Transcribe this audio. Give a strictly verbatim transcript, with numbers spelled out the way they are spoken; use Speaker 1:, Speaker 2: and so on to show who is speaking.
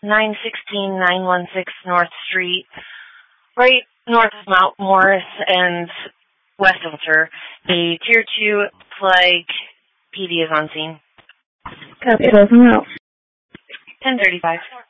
Speaker 1: nine sixteen nine one six North Street, right north of Mount Morris and West Filter. A Tier two flag P D is on scene.
Speaker 2: Copy, closing out.
Speaker 1: ten thirty-five.